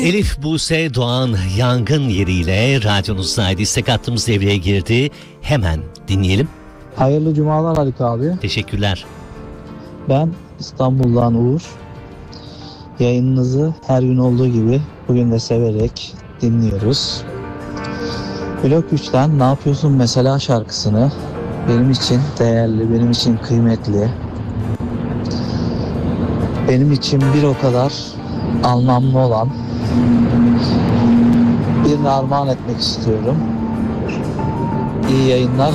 Elif Buse Doğan Yangın Yeri'yle radyonuzdaydı. İstek hattımız devreye girdi. Hemen dinleyelim. Hayırlı cumalar Haluk abi. Teşekkürler. Ben İstanbul'dan Uğur. Yayınınızı her gün olduğu gibi bugün de severek dinliyoruz. Blok 3'ten Ne Yapıyorsun Mesela şarkısını benim için değerli, benim için kıymetli, benim için bir o kadar anlamlı olan birine armağan etmek istiyorum. İyi yayınlar.